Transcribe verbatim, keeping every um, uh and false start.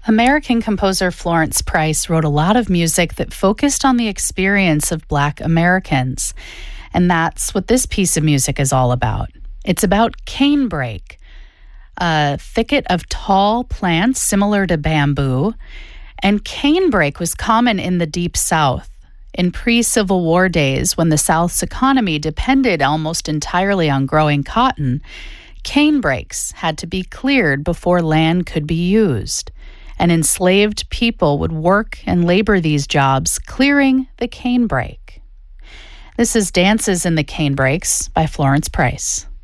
American composer Florence Price wrote a lot of music that focused on the experience of Black Americans. And that's what this piece of music is all about. It's about canebrake, a thicket of tall plants similar to bamboo. And canebrake was common in the Deep South. In pre-Civil War days, when the South's economy depended almost entirely on growing cotton, canebrakes had to be cleared before land could be used. And enslaved people would work and labor these jobs, clearing the canebrake. This is Dances in the Canebrakes by Florence Price.